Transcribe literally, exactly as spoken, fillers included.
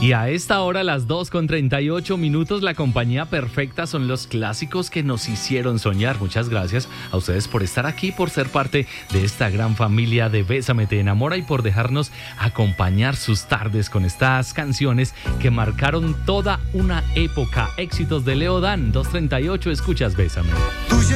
Y a esta hora, las dos con treinta y ocho minutos, la compañía perfecta son los clásicos que nos hicieron soñar. Muchas gracias a ustedes por estar aquí, por ser parte de esta gran familia de Bésame Te Enamora y por dejarnos acompañar sus tardes con estas canciones que marcaron toda una época. Éxitos de Leo Dan, dos treinta y ocho, escuchas Bésame.